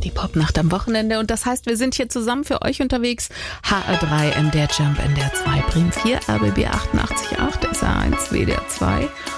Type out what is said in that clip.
die Popnacht am Wochenende. Und das heißt, wir sind hier zusammen für euch unterwegs. HR3, MDR Jump, NDR 2, Bremen 4, RBB 88.8, SR1, WDR 2